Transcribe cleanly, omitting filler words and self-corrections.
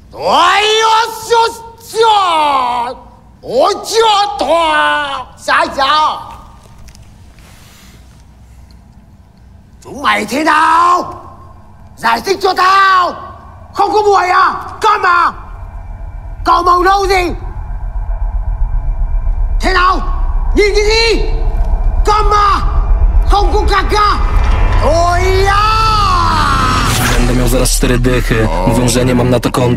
哎呦，我叫他傻小，chúng mày thế nào? Giải thích cho tao. Không có mùi à? Câm à? Cậu màu nâu gì? Thế nào? Nhìn cái gì? Câm à? Không có caca. Oj ja! Będę miał zaraz 4 dychy. Mówią, że nie mam na to kondycji.